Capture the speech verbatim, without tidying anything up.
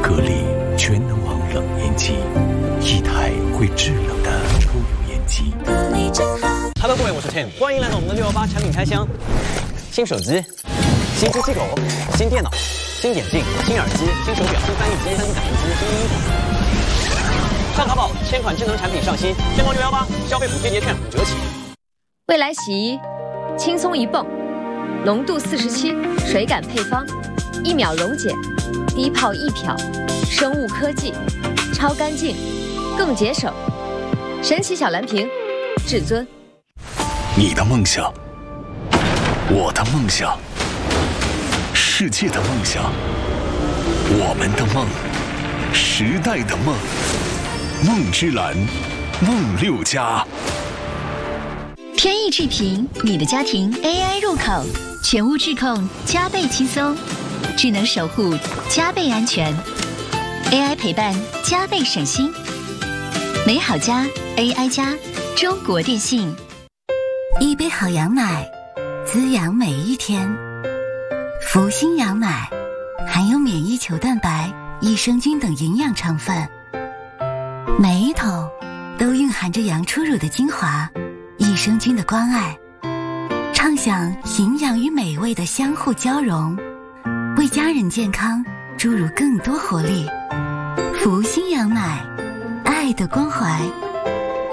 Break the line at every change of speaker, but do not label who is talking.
格力全能王冷烟机，一台会制冷的抽油烟机。格力真好。Hello， 各位，我是 Tim， 欢迎来到我们的六一八产品开箱。新手机、新机器狗、新电脑、新眼镜、新耳机、新手表、新翻译机、三 D 打印机、新衣服。上淘宝，千款智能产品上新，天猫六一八消费补贴节券五折起。
未来洗衣，轻松一泵，浓度四十七，水感配方，一秒溶解，低泡易漂，生物科技，超干净，更节省。神奇小蓝瓶，至尊。
你的梦想，我的梦想，世界的梦想，我们的梦，时代的梦，梦之蓝，梦六家。
天翼智屏，你的家庭 A I 入口，全屋智控加倍轻松，智能守护加倍安全 ，A I 陪伴加倍省心。美好家 A I 家，中国电信。一杯好羊奶，滋养每一天。福星羊奶含有免疫球蛋白、益生菌等营养成分，每一桶都蕴含着羊初乳的精华。益生菌的关爱，畅享营养与美味的相互交融，为家人健康注入更多活力。福星羊奶，爱的关怀。